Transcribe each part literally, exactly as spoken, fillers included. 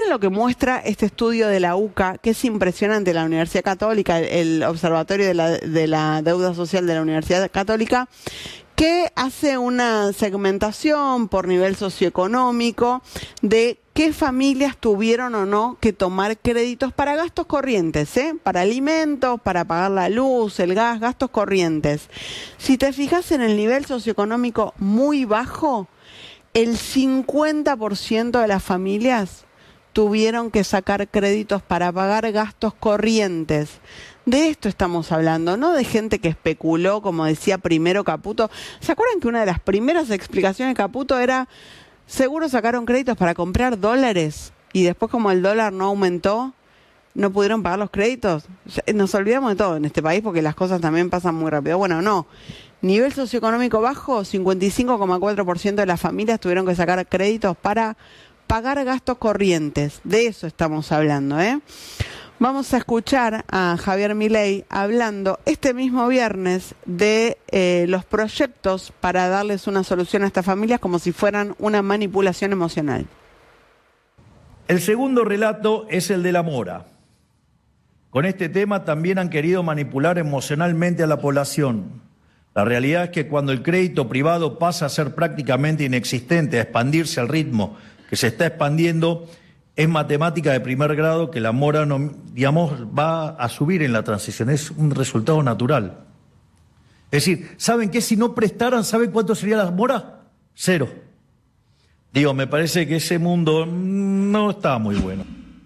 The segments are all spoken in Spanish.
miren lo que muestra este estudio de la U C A, que es impresionante, la Universidad Católica, el Observatorio de la, de la Deuda Social de la Universidad Católica, que hace una segmentación por nivel socioeconómico de qué familias tuvieron o no que tomar créditos para gastos corrientes, ¿eh? Para alimentos, para pagar la luz, el gas, gastos corrientes. Si te fijas en el nivel socioeconómico muy bajo, el cincuenta por ciento de las familias tuvieron que sacar créditos para pagar gastos corrientes. De esto estamos hablando, no de gente que especuló, como decía primero Caputo. ¿Se acuerdan que una de las primeras explicaciones de Caputo era, seguro sacaron créditos para comprar dólares y después como el dólar no aumentó, no pudieron pagar los créditos? Nos olvidamos de todo en este país porque las cosas también pasan muy rápido. Bueno, no. Nivel socioeconómico bajo, cincuenta y cinco coma cuatro por ciento de las familias tuvieron que sacar créditos para pagar gastos corrientes. De eso estamos hablando, ¿eh? Vamos a escuchar a Javier Milei hablando este mismo viernes de eh, los proyectos para darles una solución a estas familias como si fueran una manipulación emocional. El segundo relato es el de la mora. Con este tema también han querido manipular emocionalmente a la población. La realidad es que cuando el crédito privado pasa a ser prácticamente inexistente, a expandirse al ritmo que se está expandiendo, es matemática de primer grado que la mora, no, digamos, va a subir en la transición. Es un resultado natural. Es decir, ¿saben qué? Si no prestaran, ¿saben cuánto sería la mora? Cero. Digo, me parece que ese mundo no está muy bueno.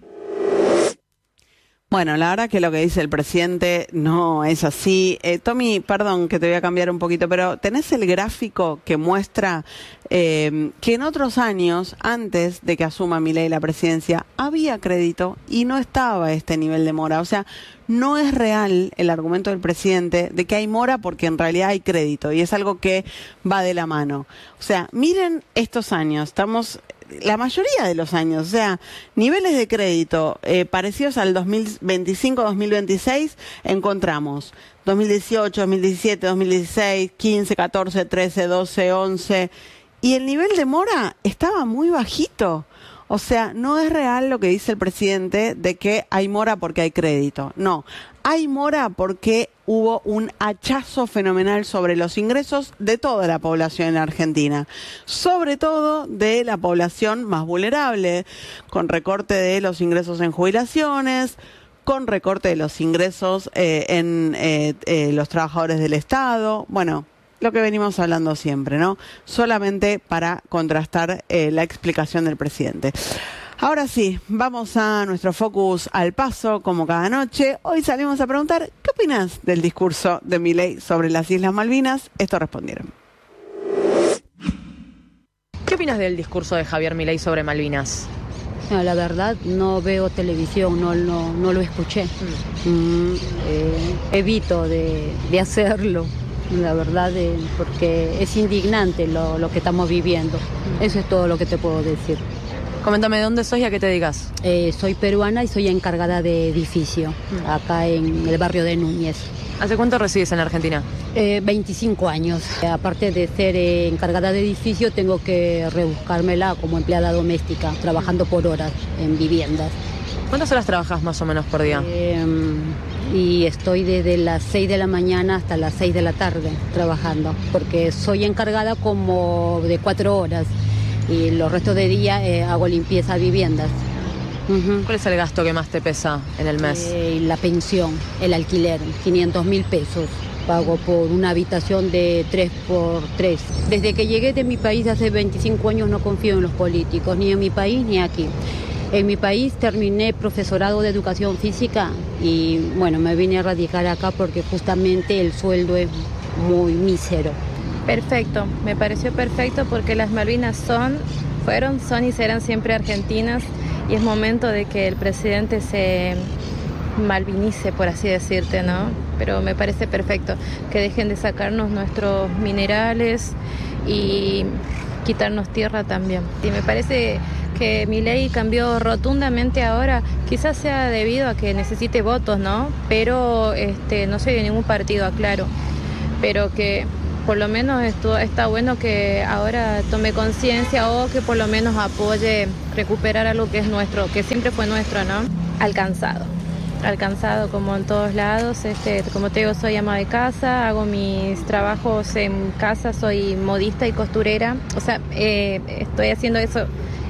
Bueno, la verdad que lo que dice el presidente no es así. Eh, Tommy, perdón que te voy a cambiar un poquito, pero ¿tenés el gráfico que muestra eh, que en otros años, antes de que asuma Milei la presidencia, había crédito y no estaba este nivel de mora? O sea, no es real el argumento del presidente de que hay mora porque en realidad hay crédito y es algo que va de la mano. O sea, miren estos años, estamos... La mayoría de los años, o sea, niveles de crédito eh, parecidos al dos mil veinticinco dos mil veintiséis, encontramos dos mil dieciocho, dos mil diecisiete, dos mil dieciséis, quince, catorce, trece, doce, once, y el nivel de mora estaba muy bajito. O sea, no es real lo que dice el presidente de que hay mora porque hay crédito. No, hay mora porque hubo un hachazo fenomenal sobre los ingresos de toda la población en Argentina, sobre todo de la población más vulnerable, con recorte de los ingresos en jubilaciones, con recorte de los ingresos eh, en eh, eh, los trabajadores del Estado. Bueno, lo que venimos hablando siempre, ¿no? Solamente para contrastar eh, la explicación del presidente. Ahora sí, vamos a nuestro Focus al Paso, como cada noche. Hoy salimos a preguntar, ¿qué opinas del discurso de Milei sobre las Islas Malvinas? Esto respondieron. ¿Qué opinas del discurso de Javier Milei sobre Malvinas? No, la verdad, no veo televisión, no, no, no lo escuché. Mm. Mm, eh, evito de, de hacerlo. La verdad, eh, porque es indignante lo, lo que estamos viviendo. Eso es todo lo que te puedo decir. Coméntame, ¿de dónde sos y a qué te dedicas? Eh, soy peruana y soy encargada de edificio, acá en el barrio de Núñez. ¿Hace cuánto resides en Argentina? Eh, veinticinco años. Eh, aparte de ser eh, encargada de edificio, tengo que rebuscármela como empleada doméstica, trabajando por horas en viviendas. ¿Cuántas horas trabajas más o menos por día? Eh, y estoy desde las seis de la mañana hasta las seis de la tarde trabajando, porque soy encargada como de cuatro horas y los restos de día eh, hago limpieza a viviendas. Uh-huh. ¿Cuál es el gasto que más te pesa en el mes? Eh, la pensión, el alquiler, quinientos mil pesos. Pago por una habitación de tres por tres. Desde que llegué de mi país hace veinticinco años no confío en los políticos, ni en mi país ni aquí. En mi país terminé profesorado de educación física y bueno, me vine a radicar acá porque justamente el sueldo es muy mísero. Perfecto, me pareció perfecto porque las Malvinas son, fueron, son y serán siempre argentinas y es momento de que el presidente se malvinice, por así decirte, ¿no? Pero me parece perfecto que dejen de sacarnos nuestros minerales y quitarnos tierra también. Y me parece que Milei cambió rotundamente ahora, quizás sea debido a que necesite votos, ¿no? Pero este, no soy de ningún partido, aclaro, pero que por lo menos esto, está bueno que ahora tome conciencia o que por lo menos apoye recuperar algo que es nuestro, que siempre fue nuestro, ¿no? Alcanzado. Alcanzado como en todos lados, este, como te digo, soy ama de casa, hago mis trabajos en casa, soy modista y costurera, o sea, eh, estoy haciendo eso